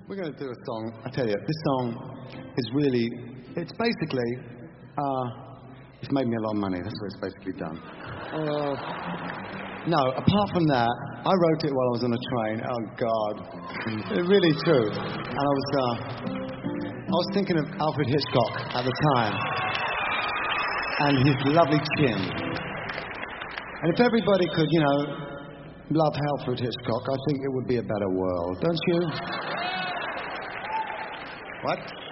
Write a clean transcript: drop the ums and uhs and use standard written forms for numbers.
We're going to do a song. I tell you, this song is really, it's basically, it's made me a lot of money. That's what it's basically done. No, apart from that, I wrote it while I was on a train. Oh, God. It's really true. And I was thinking of Alfred Hitchcock at the time and his lovely chin. And if everybody could, you know, love Alfred Hitchcock, I think it would be a better world, don't you? What?